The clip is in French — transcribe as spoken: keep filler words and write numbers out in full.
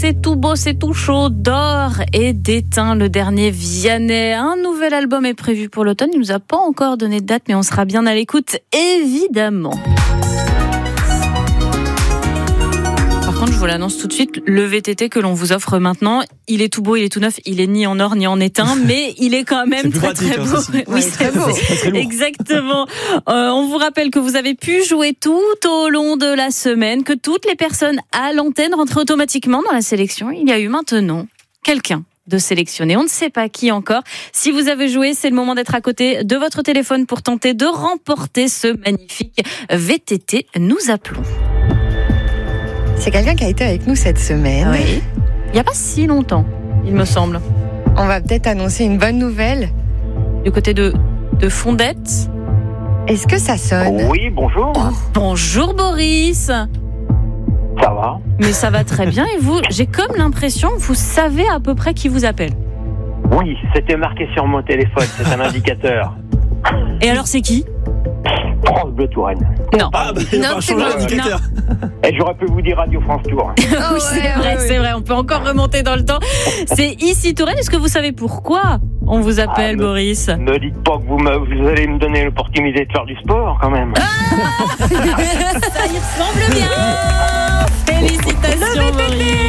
C'est tout beau, c'est tout chaud, d'or et d'étain, le dernier Vianney. Un nouvel album est prévu pour l'automne. Il nous a pas encore donné de date, mais on sera bien à l'écoute, évidemment. Par contre, je vous l'annonce tout de suite, le V T T que l'on vous offre maintenant, il est tout beau, il est tout neuf, il est ni en or ni en étain, mais il est quand même très pratique, très beau. Hein, oui, c'est très beau. C'est exactement. Euh, on vous rappelle que vous avez pu jouer tout au long de la semaine, que toutes les personnes à l'antenne rentraient automatiquement dans la sélection. Il y a eu maintenant quelqu'un de sélectionné. On ne sait pas qui encore. Si vous avez joué, c'est le moment d'être à côté de votre téléphone pour tenter de remporter ce magnifique V T T. Nous appelons. C'est quelqu'un qui a été avec nous cette semaine. Oui. Il n'y a pas si longtemps, il me semble. On va peut-être annoncer une bonne nouvelle. Du côté de, de Fondette. Est-ce que ça sonne ? Oui, bonjour. Oh, bonjour Boris. Ça va ? Mais ça va très bien et vous, j'ai comme l'impression que vous savez à peu près qui vous appelle. Oui, c'était marqué sur mon téléphone, c'est un indicateur. Et alors c'est qui ? France Bleu Touraine. Non. Ah, bah, il va Non, changer l'indicateur. Et j'aurais pu vous dire Radio France Tour. Oui, c'est vrai, c'est vrai, on peut encore remonter dans le temps. C'est ici Touraine, est-ce que vous savez pourquoi on vous appelle, ah, Boris ? Ne dites pas que vous, me, vous allez me donner l'opportunité de faire du sport, quand même. Ah ça y ressemble bien. Félicitations, Boris.